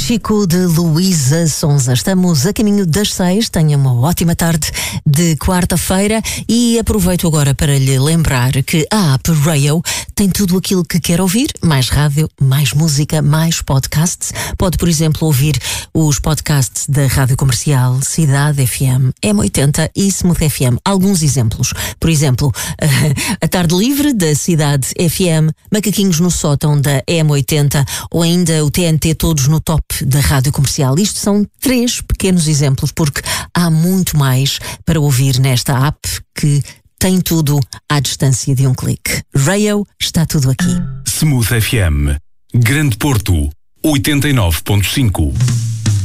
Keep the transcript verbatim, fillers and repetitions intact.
Chico de Luísa Sonza. Estamos a caminho das seis. Tenha uma ótima tarde de quarta-feira e aproveito agora para lhe lembrar que a app Rayo tem tudo aquilo que quer ouvir: mais rádio, mais música, mais podcasts. Pode, por exemplo, ouvir os podcasts da Rádio Comercial, Cidade F M, M oitenta e Smooth F M. Alguns exemplos. Por exemplo, a Tarde Livre da Cidade F M, Macaquinhos no Sótão da M oitenta ou ainda o T N T Todos no Top da Rádio Comercial. Isto são três pequenos exemplos, porque há muito mais para ouvir nesta app que tem tudo à distância de um clique. Rayo, está tudo aqui. Smooth F M, Grande Porto, oitenta e nove ponto cinco.